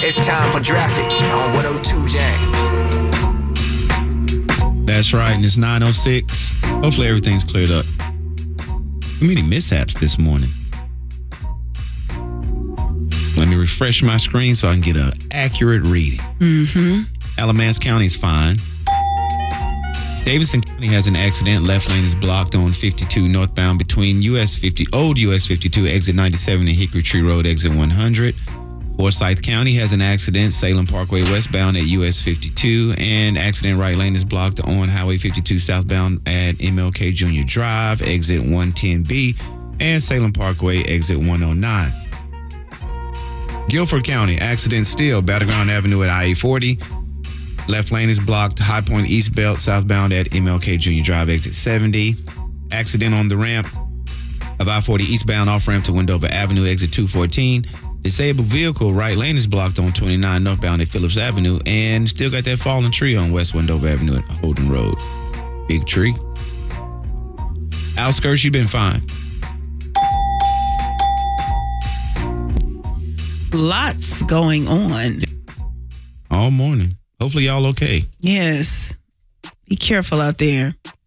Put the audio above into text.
It's time for traffic on 102 James. That's right, and it's 9:06. Hopefully everything's cleared up. Too many mishaps this morning. Let me refresh my screen so I can get an accurate reading. Alamance County is fine. Davidson County has an accident. Left lane is blocked on 52 northbound between old US 52, exit 97 and Hickory Tree Road, exit 100. Forsyth County has an accident. Salem Parkway westbound at US 52, and accident right lane is blocked on Highway 52 southbound at MLK Junior Drive, exit 110B, and Salem Parkway, exit 109. Guilford County, accident still, Battleground Avenue at I-80. Left lane is blocked, High Point East Belt southbound at MLK Junior Drive, exit 70. Accident on the ramp of I-40 eastbound off-ramp to Wendover Avenue, exit 214. Disabled vehicle, right lane is blocked on 29 northbound at Phillips Avenue, and still got that fallen tree on West Wendover Avenue at Holden Road. Big tree. Outskirts, you've been fine. Lots going on. All morning. Hopefully y'all okay. Yes. Be careful out there.